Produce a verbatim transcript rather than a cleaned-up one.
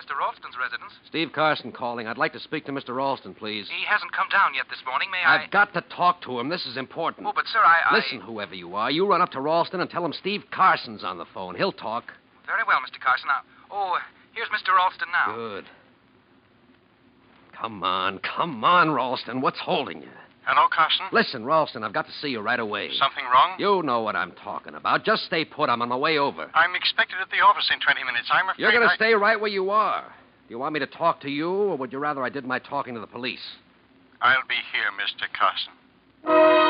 Mister Ralston's residence. Steve Carson calling. I'd like to speak to Mister Ralston, please. He hasn't come down yet this morning. May I... I've got to talk to him. This is important. Oh, but, sir, I... I... Listen, whoever you are, you run up to Ralston and tell him Steve Carson's on the phone. He'll talk. Very well, Mister Carson. Now, oh, here's Mister Ralston now. Good. Come on, come on, Ralston. What's holding you? Hello, Carson? Listen, Ralston, I've got to see you right away. Something wrong? You know what I'm talking about. Just stay put. I'm on my way over. I'm expected at the office in twenty minutes. I'm afraid You're going to I... stay right where you are. Do you want me to talk to you, or would you rather I did my talking to the police? I'll be here, Mister Carson.